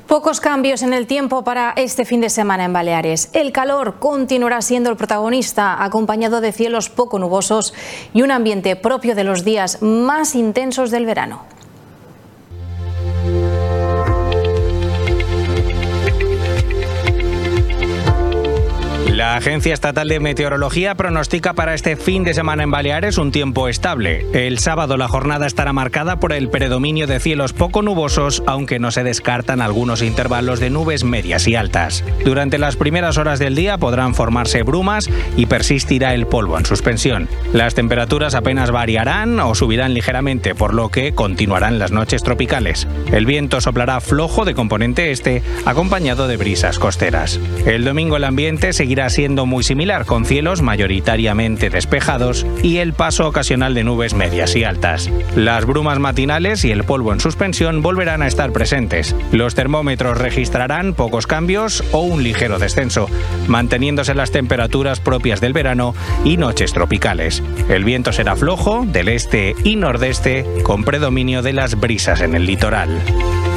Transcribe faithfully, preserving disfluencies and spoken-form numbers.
Pocos cambios en el tiempo para este fin de semana en Baleares. El calor continuará siendo el protagonista, acompañado de cielos poco nubosos y un ambiente propio de los días más intensos del verano. La Agencia Estatal de Meteorología pronostica para este fin de semana en Baleares un tiempo estable. El sábado la jornada estará marcada por el predominio de cielos poco nubosos, aunque no se descartan algunos intervalos de nubes medias y altas. Durante las primeras horas del día podrán formarse brumas y persistirá el polvo en suspensión. Las temperaturas apenas variarán o subirán ligeramente, por lo que continuarán las noches tropicales. El viento soplará flojo de componente este, acompañado de brisas costeras. El domingo el ambiente seguirá siendo muy similar, con cielos mayoritariamente despejados y el paso ocasional de nubes medias y altas. Las brumas matinales y el polvo en suspensión volverán a estar presentes. Los termómetros registrarán pocos cambios o un ligero descenso, manteniéndose las temperaturas propias del verano y noches tropicales. El viento será flojo, del este y nordeste, con predominio de las brisas en el litoral.